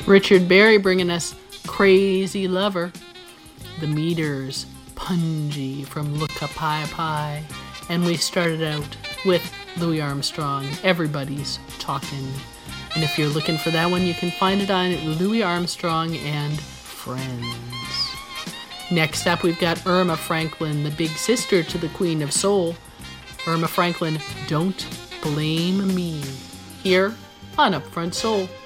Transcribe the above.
Richard Berry bringing us Crazy Lover. The Meters, Pungy from Look Up High Pie. And we started out with Louis Armstrong, Everybody's Talking. And if you're looking for that one, you can find it on Louis Armstrong and Friends. Next up, we've got Irma Franklin, the big sister to the Queen of Soul. Irma Franklin, Don't Blame Me, here on Upfront Soul.